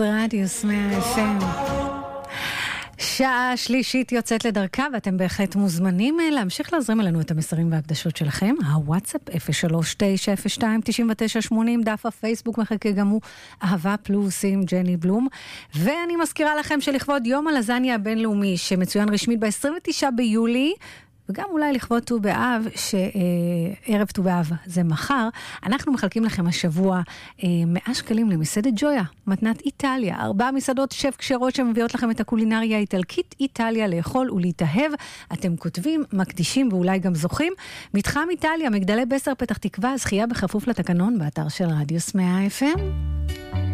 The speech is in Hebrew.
רדיוס 100 FM. שעה שלישית יוצאת לדרכה, ואתם בהחלט מוזמנים להמשיך להזרים אלינו את המסרים וההקדשות שלכם. הוואטסאפ 03-902-9980, דף הפייסבוק מחכה גם הוא אהבה פלוס עם ג'ני בלום. ואני מזכירה לכם שלכבוד יום הלזניה הבינלאומי, שמצוין רשמית ב-29 ביולי, וגם אולי לכבוד ט"ו באב, שערב ט"ו באב זה מחר, אנחנו מחלקים לכם השבוע 100 שקלים למסעדת ג'ויה, מתנת איטליה, 4 מסעדות שף כשרות שמביאות לכם את הקולינריה האיטלקית, איטליה לאכול ולהתאהב. אתם כותבים, מקדישים ואולי גם זוכים. מתחם איטליה, מגדלי בסר פתח תקווה, זכייה בכפוף לתקנון באתר של רדיוס 100 FM.